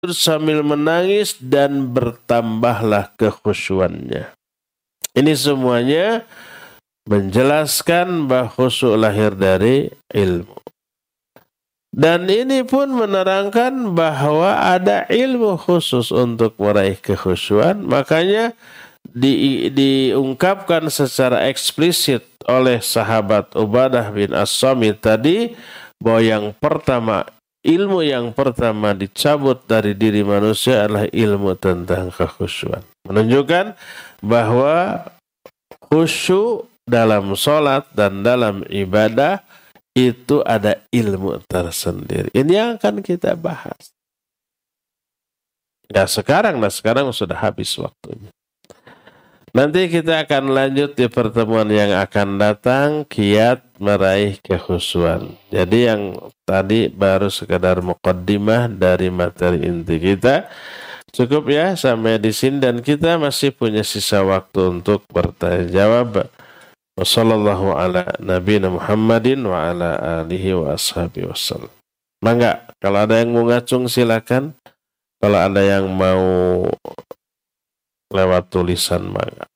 sambil menangis dan bertambahlah kekhusyuannya. Ini semuanya menjelaskan bahwa khusyuk lahir dari ilmu. Dan ini pun menerangkan bahwa ada ilmu khusus untuk meraih kekhusyuan. Makanya diungkapkan secara eksplisit oleh sahabat Ubadah bin As-Samit tadi bahwa yang pertama, ilmu yang pertama dicabut dari diri manusia adalah ilmu tentang kekhusyuan. Menunjukkan bahwa khusyuk dalam sholat dan dalam ibadah itu ada ilmu tersendiri. Ini yang akan kita bahas. Ya sekarang sudah habis waktunya. Nanti kita akan lanjut di pertemuan yang akan datang, kiat meraih kekhusyuan. Jadi yang tadi baru sekadar muqaddimah dari materi inti kita. Cukup ya sampai di sini dan kita masih punya sisa waktu untuk bertanya jawab. Wassallallahu ala nabiyina Muhammadin wa ala alihi wa ashabihi wasallam. Mangga, kalau ada yang mau ngacung silakan. Kalau ada yang mau lewat tulisan mangga.